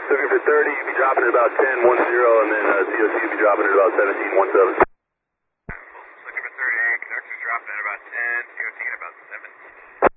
Looking for 30, you'll be dropping at about 10, 1-0, and then COC will be dropping at about 17, 1-7. Looking for 38, conductor's dropping at about 10, COC at about 7.